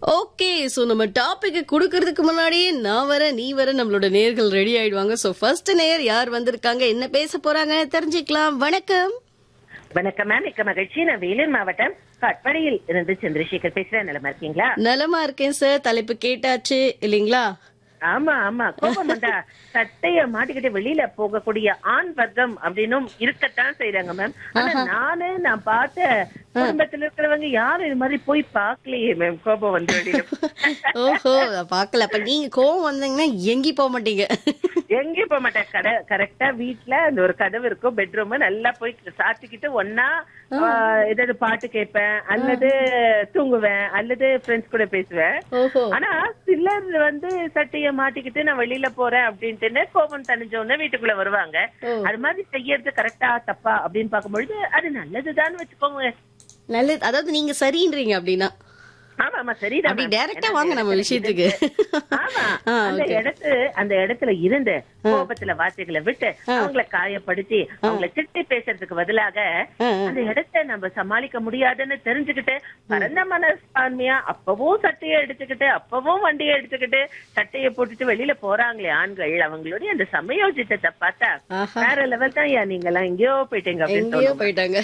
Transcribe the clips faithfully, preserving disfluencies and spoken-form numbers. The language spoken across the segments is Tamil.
ஓகே, சோ நம்ம டாபிக் குடுக்கறதுக்கு முன்னாடியே நான் வர நீ வர நம்மளோட நேர்கள் ரெடி ஆயிடுவாங்க. சோ ஃபர்ஸ்ட் நேயர் யார் வந்திருக்காங்க, என்ன பேச போறாங்க தெரிஞ்சுக்கலாம். வணக்கம். வணக்கம் மேம், மிக்க மகிழ்ச்சி. நான் வேலூர் மாவட்டம் காட்பாடியில் இருந்து சந்திரசேகர் பேசுறேன். நலமா இருக்கீங்களா? நலமா இருக்கேன் சார். தலைப்பு கேட்டாச்சு இல்லீங்களா? ஆமா ஆமா, கோபம் வந்தா சட்டைய மாட்டிக்கிட்டு வெளியில போகக்கூடிய ஆண் வர்க்கம் அப்படின்னும் இருக்கத்தான் செய்யறாங்க மேம். ஆனா நானு நான் பார்த்த குடும்பத்துல இருக்கிறவங்க யாரும் இது மாதிரி போய் பாக்கலையே மேம், கோபம் வந்து வெளியில. ஓஹோ, பாக்கல. அப்ப நீங்க கோவம் வந்தீங்கன்னா எங்கேயும் போக மாட்டீங்க. எங்கேயும் போக மாட்டேன். கடை கரெக்டா வீட்டுல அந்த ஒரு கதவு இருக்கும், பெட்ரூம், நல்லா போய் சாத்திக்கிட்டு ஒன்னா ஏதாவது பாட்டு கேட்பேன், அல்லது தூங்குவேன், அல்லது ஃப்ரெண்ட்ஸ் கூட பேசுவேன். ஆனா சிலர் வந்து சட்டைய மாட்டிக்கிட்டு நான் வெளியில போறேன் அப்படின்ட்டு கோபம் தணிஞ்ச உடனே வீட்டுக்குள்ள வருவாங்க. அது மாதிரி செய்யறது கரெக்டா தப்பா அப்படின்னு பாக்கும்பொழுது அது நல்லதுதான் வச்சுக்கோங்க. நல்லது, அதாவது நீங்க சரின்றீங்க அப்படின்னா. ஆமா ஆமா, சரிதான். அப்படி டைரக்டா வாங்க நம்ம விஷயத்துக்கு. ஆமா, அந்த இடத்து அந்த இடத்துல இருந்து கோபத்துல வார்த்தைகளை விட்டு அவங்கள காயப்படுத்தி அவங்கள திட்டி பேசுறதுக்கு பதிலாக அந்த இடத்த நம்ம சமாளிக்க முடியாதுன்னு தெரிஞ்சுக்கிட்டு பரந்த மனப்பான்மையா அப்பவும் சட்டையை எடுத்துக்கிட்டு அப்பவும் வண்டியை எடுத்துக்கிட்டு சட்டையை போட்டுட்டு வெளியில போறாங்களே ஆண்கள், அவங்களுடைய அந்த சமயோஜித்தத்தை பார்த்தா வேற லெவல் தான். ஏன் நீங்க எல்லாம் எங்கேயோ போயிட்டீங்க அப்படின்னு போயிட்டாங்க.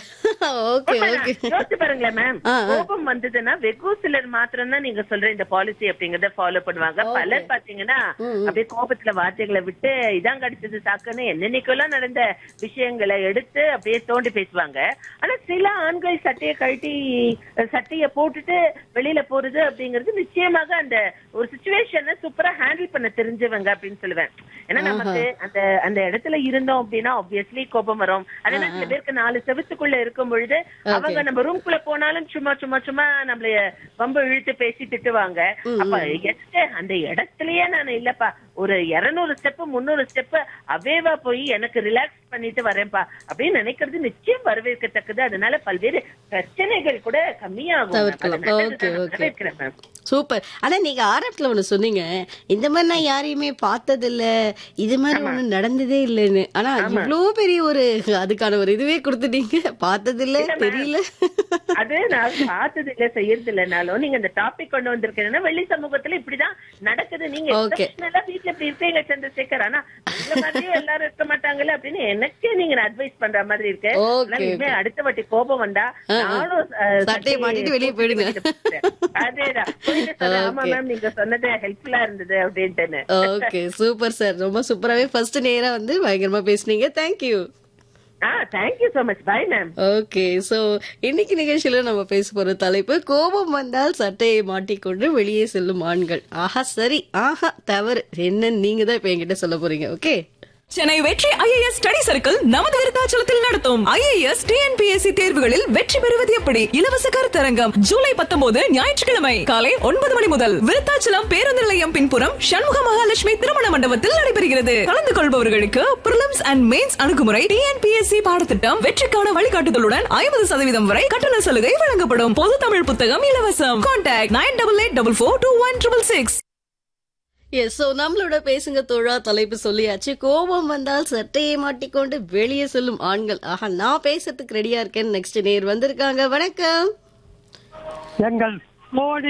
யோசிச்சு பாருங்களேன் மேம். கோபம் வந்ததுன்னா வெகு சில மாத்திரம் தான் நீங்க சொல்ற இந்த பாலிசி அப்படிங்கறத ஃபாலோ பண்ணுவாங்க. பலர் பாத்தீங்கன்னா அப்படியே கோபத்துல வார்த்தைகளை விட்டு இதான் கடிச்சது சாக்குன்னு என்னென்னைக்கெல்லாம் நடந்த விஷயங்களை எடுத்து அப்படியே தோண்டி பேசுவாங்க. ஆனா சில ஆண்கள் சட்டையை கழட்டி சட்டைய போட்டுட்டு வெளியில போறது அப்படிங்கிறது நிச்சயமாக அந்த ஒரு சிச்சுவேஷனை சூப்பரா ஹேண்டில் பண்ண தெரிஞ்சவங்க அப்படின்னு சொல்லுவேன். ஏன்னா நமக்கு அந்த அந்த இடத்துல இருந்தோம் அப்படின்னா ஆப்வியஸ்லி கோபம் வரும். அதனால சில பேருக்கு நாலு செவத்துக்குள்ள இருக்கும் பொழுது அவங்க நம்ம ரூம்குள்ள போனாலும் சும்மா சும்மா சும்மா நம்மள ரொம்ப இழுத்து பேசி திட்டுவாங்க. அப்ப அந்த இடத்துலயே நான் இல்லப்பா ஒரு இருநூறு ஸ்டெப் முன்னூறு ஸ்டெப் அவேவா போய் எனக்கு ரிலாக்ஸ் பண்ணிட்டு வரேன்ப்பா அப்படின்னு நினைக்கிறது நிச்சயம் வரவேற்கத்தக்கது. அதனால பல்வேறு பிரச்சனைகள் கூட கம்மியாகும். சூப்பர். ஆனா நீங்க ஆரம்பத்துல ஒண்ணு சொன்னீங்க, இந்த மாதிரி நான் யாரையுமே பார்த்தது இல்ல, இது மாதிரி ஒண்ணு நடந்ததே இல்லைன்னு. ஆனா இவ்வளவு பெரிய ஒரு அதுக்கான ஒரு இதுவே கொடுத்துட்டீங்க. பார்த்தது இல்ல, தெரியல. அது நான் பார்த்தது இல்ல, செய்யறது இல்லைனாலும் நீங்க இந்த டாபிக் கொண்டு வந்திருக்கீங்கன்னா வெளி சமூகத்துல இப்படிதான் நடக்குது. நீங்க வீட்டுல இப்படி இருப்பீங்க சந்திரசேகர், ஆனா இந்த மாதிரியும் எல்லாரும் இருக்க மாட்டாங்கல்ல அப்படின்னு எனக்கே நீங்க அட்வைஸ் பண்ற மாதிரி இருக்கு. அடுத்த வாட்டி கோபம் வந்தா நானும் சட்டையை மாட்டிட்டு வெளியே போயிடுங்க. அதேதான். ஆமா மேம், நீங்க சொன்னது ஹெல்ப்ஃபுல்லா இருந்தது அப்படின்ட்டு. Okay, super sir. ரொம்ப சூப்பராவே ஃபர்ஸ்ட் நேரா வந்து பயங்கரமா பேசுனீங்க. Thank you. Ah, thank you so much. Bye, ma'am. Okay, so இன்னைக்கு நிகழ்ச்சியில நம்ம பேச போற தலைப்பு கோபம் வந்தால் சட்டையை மாட்டிக்கொண்டு வெளியே செல்லும் ஆண்கள். ஆஹா சரி, ஆஹா தவறு என்னன்னு நீங்க தான் இப்ப என்கிட்ட சொல்ல போறீங்க. ஓகே. சென்னை வெற்றி ஐஏஎஸ் ஸ்டடி சர்க்கிள் நமது விருத்தாச்சலத்தில் நடத்தும் ஐஏஎஸ் டிஎன்பிஎஸ்சி தேர்வுகளில் வெற்றி பெறுவது எப்படி இலவச கருத்தரங்கம் ஜூலை பத்தொன்பது ஞாயிற்றுக்கிழமை காலை ஒன்பது மணி முதல் விருத்தாச்சலம் பேருந்து நிலையம் பின்புறம் சண்முக மகாலட்சுமி திருமண மண்டபத்தில் நடைபெறுகிறது. கலந்து கொள்பவர்களுக்கு பிரிலிம்ஸ் அண்ட் மெயின்ஸ் அணுகுமுறை, டிஎன்பிஎஸ்சி பாடத்திட்டம், வெற்றிக்கான வழிகாட்டுதலுடன் ஐம்பது சதவீதம் வரை கட்டண சலுகை வழங்கப்படும். பொது தமிழ் புத்தகம் இலவசம். Contact nine double eight double four two one triple six. S, so நம்மளோட பேசுங்க தோழா தலைப்பு சொல்லியாச்சு. கோபம் வந்தால் சட்டையை மாட்டிக்கொண்டு வெளியே செல்லும் ஆண்கள். ஆஹா, நான் பேசுறதுக்கு ரெடியா இருக்கேன். நெக்ஸ்ட் நேர் வந்திருக்காங்க. வணக்கம். எங்கள் மோடி